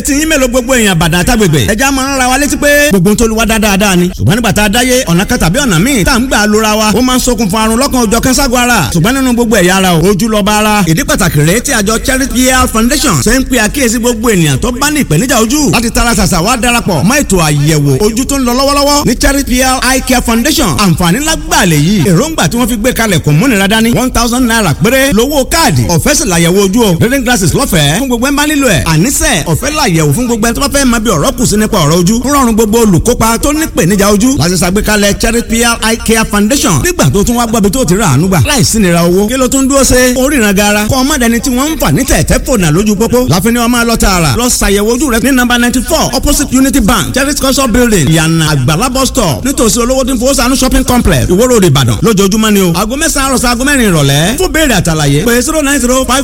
tí yín mélòó gbogbo èèyàn bàdàn àtàgbègbè ẹja máa ń ra wa létí pé gbogbo tó lu wa dáadáa ni ṣùgbọ́n nígbà tá a dáyé ọ̀nà kan tàbí ọ̀nà míì tá à ń gbà lóra wa ó máa ń ṣokùnfà àrùn lọ́kàn òjọ̀ kẹ́ńságun ara ṣùgbọ́n nínú gbogbo ẹ̀yà ara ojú lọ́ba ara ìdí pàtàkì rèé tí àjọ Charity Health Foundation ṣe ń pe àkíyèsí gbogbo ènìyàn tó bá ní ìpèníjà ojú láti tara ṣàṣà wá darapọ̀ mọ́ ètò àyẹ̀wò ojú tó ń lọ lọ́wọ́lọ́wọ́ ní Charity Health Eye Care Foundation àǹfààní lágbàlẹ̀ yìí èròǹgbà tí wọ́n fi gbé kalẹ̀ kò múnira dání 1,000 naira péré lówó káàdì ọ̀fẹ́ sì làyẹ̀wò ojú o reading glasses lọ́fẹ̀ẹ́ fún gbogbo ẹ̀ bá nílò ẹ̀ àníṣe ọ̀fẹ́ làyẹ̀wò fún gbogbo ẹ̀ tó bá fẹ́ máa bí ọ̀rọ̀ kù sí nípa ọ̀rọ̀ ojú ń rọrùn gbogbo olùkópa tó ní ìpèníjà ojú láti ṣàgbékalẹ̀ Charity Eye Care Foundation nígbà tó tún wá gbọ́ bí tó ti rà àánú gbà láìsí nira owó kí ló tún dúró ṣe oríran gara kọ́ ọmọdé ni tí wọ́n ń fà ní tẹ̀tẹ̀ fònà lójú pópó láfin ni wọ́n máa lọ tààrà lọ ṣàyẹ̀wò ojú rẹ ní nọ́mbà 94 opposite Unity Bank Charity Culture Building ìyànà àgbàlá bus stop nítòsí olówó tí ń fowó sànú shopping complex Ìwó Road Ìbàdàn lójoojúmọ́ ni o aago 9 àárọ̀ sí aago 4 ìrọ̀lẹ́ fún béèrè àtàlàyé pé 090